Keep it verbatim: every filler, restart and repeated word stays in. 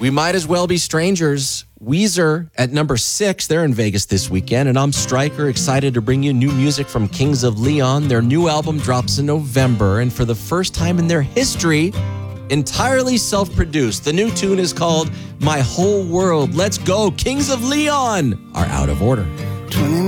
We might as well be strangers. Weezer at number six. They're in Vegas this weekend. And I'm Stryker, excited to bring you new music from Kings of Leon. Their new album drops in November. And for the first time in their history, entirely self-produced. The new tune is called My Whole World. Let's go. Kings of Leon are out of order.